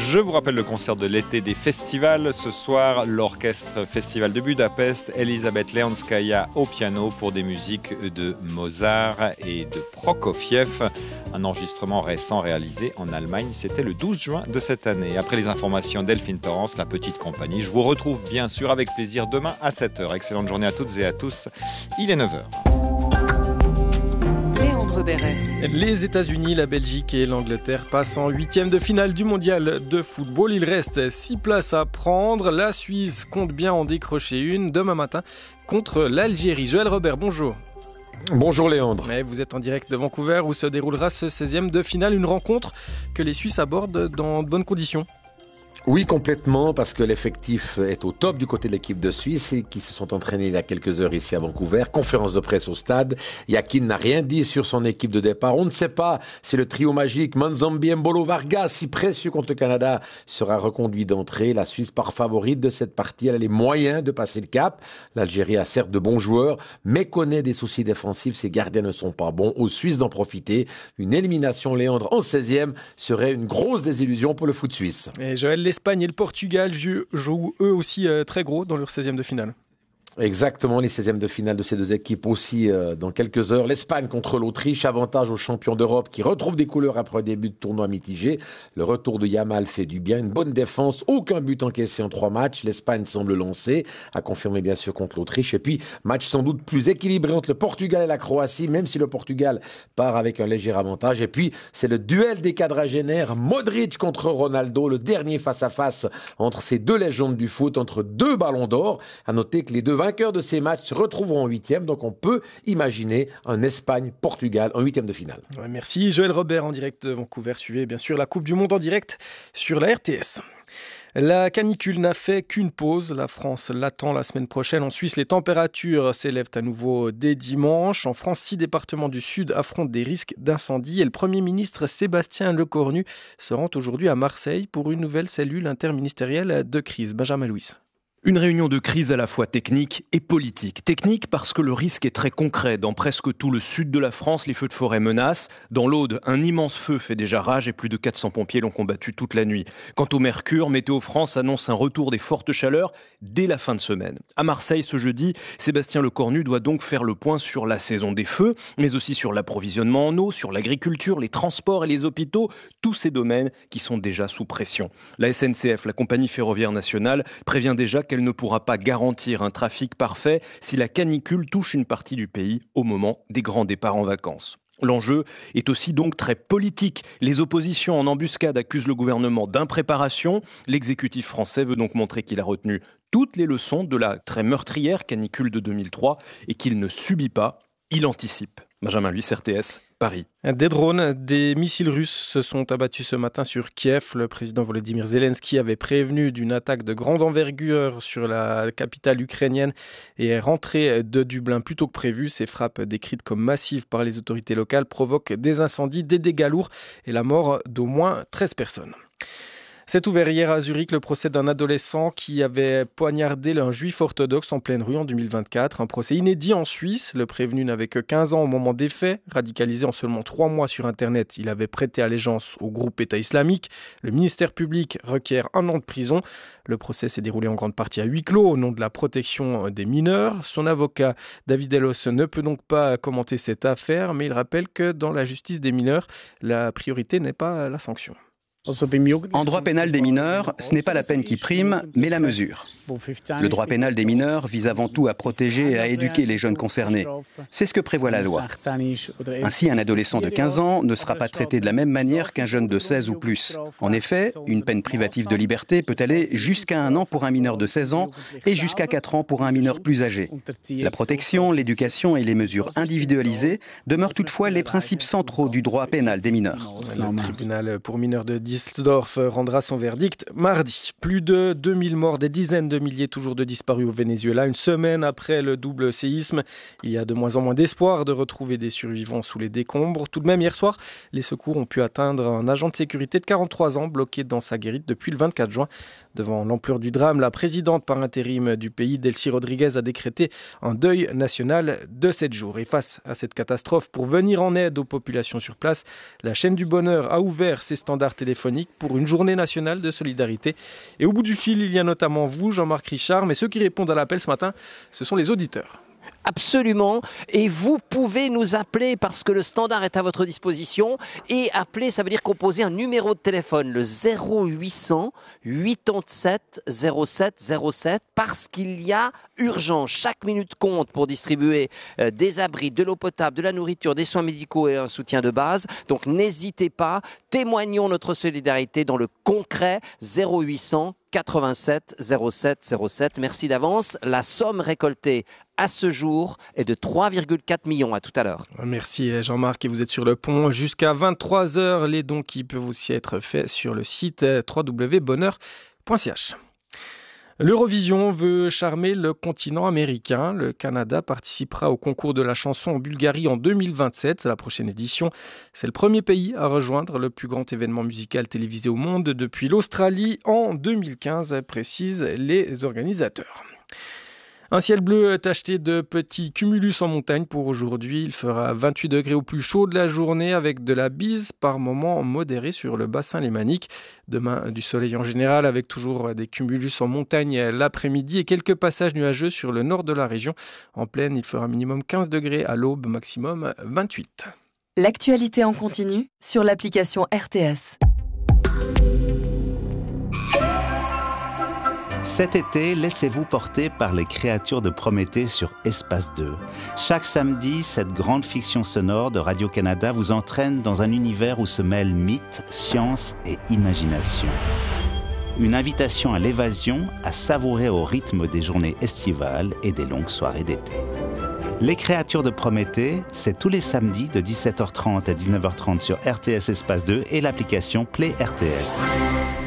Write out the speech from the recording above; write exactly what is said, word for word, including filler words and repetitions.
Je vous rappelle le concert de l'été des festivals. Ce soir, l'orchestre Festival de Budapest, Elisabeth Leonskaya au piano pour des musiques de Mozart et de Prokofiev. Un enregistrement récent réalisé en Allemagne, c'était le douze juin de cette année. Après les informations Delphine Torrance, la petite compagnie, je vous retrouve bien sûr avec plaisir demain à sept heures. Excellente journée à toutes et à tous. Il est neuf heures. Les États-Unis, la Belgique et l'Angleterre passent en huitième de finale du mondial de football. Il reste six places à prendre. La Suisse compte bien en décrocher une demain matin contre l'Algérie. Joël Robert, bonjour. Bonjour Léandre. Mais vous êtes en direct de Vancouver où se déroulera ce seizième de finale. Une rencontre que les Suisses abordent dans de bonnes conditions. Oui, complètement, parce que l'effectif est au top du côté de l'équipe de Suisse et qui se sont entraînés il y a quelques heures ici à Vancouver. Conférence de presse au stade. Yakin n'a rien dit sur son équipe de départ. On ne sait pas si le trio magique Manzambi, Mbolo, Vargas, si précieux contre le Canada, sera reconduit d'entrée. La Suisse, par favorite de cette partie, elle a les moyens de passer le cap. L'Algérie a certes de bons joueurs, mais connaît des soucis défensifs. Ses gardiens ne sont pas bons. Aux Suisses d'en profiter. Une élimination, Léandre, en seizième serait une grosse désillusion pour le foot suisse. Et Joël, l'Espagne et le Portugal jouent eux aussi euh, très gros dans leur seizième de finale. Exactement, les seizièmes de finale de ces deux équipes aussi euh, dans quelques heures. L'Espagne contre l'Autriche, avantage aux champions d'Europe qui retrouvent des couleurs après un début de tournoi mitigé. Le retour de Yamal fait du bien, une bonne défense, aucun but encaissé en trois matchs. L'Espagne semble lancée, à confirmer bien sûr contre l'Autriche. Et puis, match sans doute plus équilibré entre le Portugal et la Croatie, même si le Portugal part avec un léger avantage. Et puis, c'est le duel des quadragénaires, Modric contre Ronaldo, le dernier face-à-face entre ces deux légendes du foot, entre deux ballons d'or. À noter que les deux vainqueurs de ces matchs se retrouveront en huitième, donc on peut imaginer un Espagne-Portugal en huitième de finale. Ouais, merci Joël Robert en direct de Vancouver. Suivez bien sûr la Coupe du Monde en direct sur la R T S. La canicule n'a fait qu'une pause. La France l'attend la semaine prochaine. En Suisse, les températures s'élèvent à nouveau dès dimanche. En France, six départements du Sud affrontent des risques d'incendie. Et le Premier ministre Sébastien Lecornu se rend aujourd'hui à Marseille pour une nouvelle cellule interministérielle de crise. Benjamin Louis. Une réunion de crise à la fois technique et politique. Technique parce que le risque est très concret. Dans presque tout le sud de la France, les feux de forêt menacent. Dans l'Aude, un immense feu fait déjà rage et plus de quatre cents pompiers l'ont combattu toute la nuit. Quant au mercure, Météo France annonce un retour des fortes chaleurs dès la fin de semaine. À Marseille, ce jeudi, Sébastien Lecornu doit donc faire le point sur la saison des feux, mais aussi sur l'approvisionnement en eau, sur l'agriculture, les transports et les hôpitaux, tous ces domaines qui sont déjà sous pression. La S N C F, la compagnie ferroviaire nationale, prévient déjà qu'elle ne pourra pas garantir un trafic parfait si la canicule touche une partie du pays au moment des grands départs en vacances. L'enjeu est aussi donc très politique. Les oppositions en embuscade accusent le gouvernement d'impréparation. L'exécutif français veut donc montrer qu'il a retenu toutes les leçons de la très meurtrière canicule de deux mille trois et qu'il ne subit pas, il anticipe. Benjamin Louis, R T S, Paris. Des drones, des missiles russes se sont abattus ce matin sur Kiev. Le président Volodymyr Zelensky avait prévenu d'une attaque de grande envergure sur la capitale ukrainienne et est rentré de Dublin plus tôt que prévu. Ces frappes décrites comme massives par les autorités locales provoquent des incendies, des dégâts lourds et la mort d'au moins treize personnes. C'est ouvert hier à Zurich le procès d'un adolescent qui avait poignardé un juif orthodoxe en pleine rue en deux mille vingt-quatre. Un procès inédit en Suisse. Le prévenu n'avait que quinze ans au moment des faits. Radicalisé en seulement trois mois sur Internet, il avait prêté allégeance au groupe État islamique. Le ministère public requiert un an de prison. Le procès s'est déroulé en grande partie à huis clos au nom de la protection des mineurs. Son avocat David Ellos ne peut donc pas commenter cette affaire, mais il rappelle que dans la justice des mineurs, la priorité n'est pas la sanction. En droit pénal des mineurs, ce n'est pas la peine qui prime, mais la mesure. Le droit pénal des mineurs vise avant tout à protéger et à éduquer les jeunes concernés. C'est ce que prévoit la loi. Ainsi, un adolescent de quinze ans ne sera pas traité de la même manière qu'un jeune de seize ou plus. En effet, une peine privative de liberté peut aller jusqu'à un an pour un mineur de seize ans et jusqu'à quatre ans pour un mineur plus âgé. La protection, l'éducation et les mesures individualisées demeurent toutefois les principes centraux du droit pénal des mineurs. Le tribunal pour mineurs de Düsseldorf rendra son verdict mardi. Plus de deux mille morts, des dizaines de milliers toujours de disparus au Venezuela. Une semaine après le double séisme, il y a de moins en moins d'espoir de retrouver des survivants sous les décombres. Tout de même, hier soir, les secours ont pu atteindre un agent de sécurité de quarante-trois ans bloqué dans sa guérite depuis le vingt-quatre juin. Devant l'ampleur du drame, la présidente par intérim du pays, Delcy Rodriguez, a décrété un deuil national de sept jours. Et face à cette catastrophe, pour venir en aide aux populations sur place, la chaîne du bonheur a ouvert ses standards téléphoniques téléphonique pour une journée nationale de solidarité. Et au bout du fil, il y a notamment vous, Jean-Marc Richard, mais ceux qui répondent à l'appel ce matin, ce sont les auditeurs. Absolument, et vous pouvez nous appeler parce que le standard est à votre disposition, et appeler ça veut dire composer un numéro de téléphone, le zéro huit cents quatre-vingt-sept zéro sept zéro sept, parce qu'il y a urgence, chaque minute compte pour distribuer euh, des abris, de l'eau potable, de la nourriture, des soins médicaux et un soutien de base, donc n'hésitez pas, témoignons notre solidarité dans le concret. Zéro huit cents quatre-vingt-sept zéro sept zéro sept. Merci d'avance. La somme récoltée à ce jour est de trois virgule quatre millions. À tout à l'heure. Merci Jean-Marc, et vous êtes sur le pont jusqu'à vingt-trois heures. Les dons qui peuvent aussi être faits sur le site w w w point bonheur point c h. L'Eurovision veut charmer le continent américain. Le Canada participera au concours de la chanson en Bulgarie en deux mille vingt-sept. C'est la prochaine édition. C'est le premier pays à rejoindre le plus grand événement musical télévisé au monde depuis l'Australie en deux mille quinze, précisent les organisateurs. Un ciel bleu tacheté de petits cumulus en montagne pour aujourd'hui. Il fera vingt-huit degrés au plus chaud de la journée avec de la bise par moments modérée sur le bassin lémanique. Demain, du soleil en général avec toujours des cumulus en montagne l'après-midi et quelques passages nuageux sur le nord de la région. En plaine, il fera minimum quinze degrés à l'aube, maximum vingt-huit. L'actualité en continu sur l'application R T S. Cet été, laissez-vous porter par les créatures de Prométhée sur Espace deux. Chaque samedi, cette grande fiction sonore de Radio-Canada vous entraîne dans un univers où se mêlent mythes, science et imagination. Une invitation à l'évasion, à savourer au rythme des journées estivales et des longues soirées d'été. Les créatures de Prométhée, c'est tous les samedis de dix-sept heures trente à dix-neuf heures trente sur R T S Espace deux et l'application Play R T S.